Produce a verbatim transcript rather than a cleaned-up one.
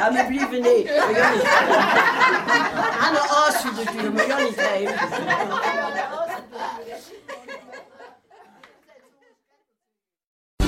Ja, maar liever niet. Maar Jannie. Aan de as de duur, maar Jannie geven.